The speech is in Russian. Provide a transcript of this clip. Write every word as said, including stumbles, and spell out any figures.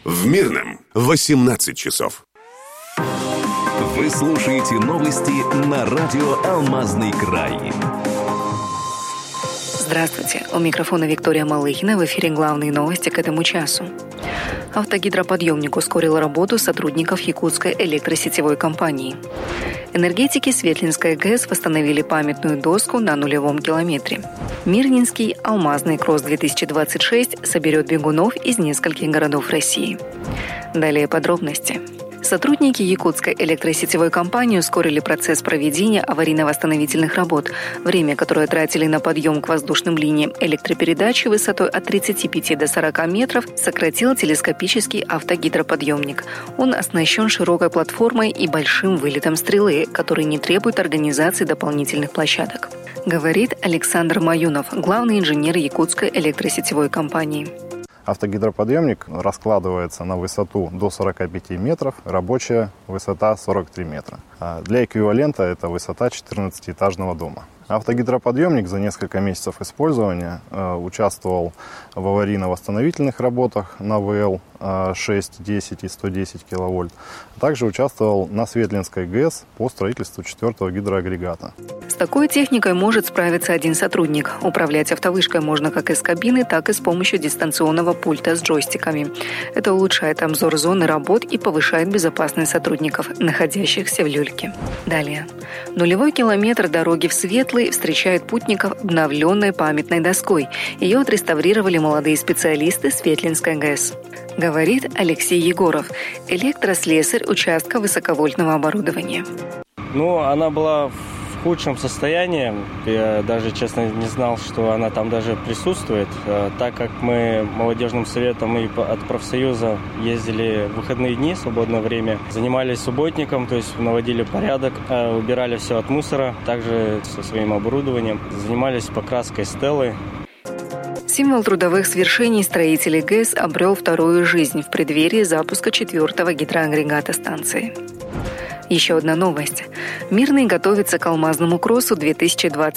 В Мирном восемнадцать часов. Вы слушаете новости на радио «Алмазный край». Здравствуйте. У микрофона Виктория Малыхина. В эфире главные новости к этому часу. Автогидроподъемник ускорил работу сотрудников Якутской электросетевой компании. Энергетики Светлинской ГЭС восстановили памятную доску на нулевом километре. Мирнинский алмазный кросс-две тысячи двадцать шесть соберет бегунов из нескольких городов России. Далее подробности. Сотрудники Якутской электросетевой компании ускорили процесс проведения аварийно-восстановительных работ. Время, которое тратили на подъем к воздушным линиям электропередачи высотой от тридцати пяти до сорока метров, сократил телескопический автогидроподъемник. Он оснащен широкой платформой и большим вылетом стрелы, который не требует организации дополнительных площадок. Говорит Александр Маюнов, главный инженер Якутской электросетевой компании. Автогидроподъемник раскладывается на высоту до сорока пяти метров, рабочая высота сорок три метра. Для эквивалента это высота четырнадцатиэтажного дома. Автогидроподъемник за несколько месяцев использования э, участвовал в аварийно-восстановительных работах на ВЛ э, шесть, десять и сто десять киловольт. Также участвовал на Светлинской ГЭС по строительству четвертого гидроагрегата. С такой техникой может справиться один сотрудник. Управлять автовышкой можно как из кабины, так и с помощью дистанционного пульта с джойстиками. Это улучшает обзор зоны работ и повышает безопасность сотрудников, находящихся в люльке. Далее. Нулевой километр дороги в Светлый встречает путников обновленной памятной доской. Ее отреставрировали молодые специалисты Светлинской ГЭС. Говорит Алексей Егоров, электрослесарь участка высоковольтного оборудования. Ну, она была в худшем состоянии. Я даже, честно, не знал, что она там даже присутствует. Так как мы молодежным советом и от профсоюза ездили в выходные дни, свободное время, занимались субботником, то есть наводили порядок, убирали все от мусора, также со своим оборудованием, занимались покраской стелы. Символ трудовых свершений строителей ГЭС обрел вторую жизнь в преддверии запуска четвертого гидроагрегата станции. Еще одна новость. Мирный готовится к алмазному кроссу две тысячи двадцать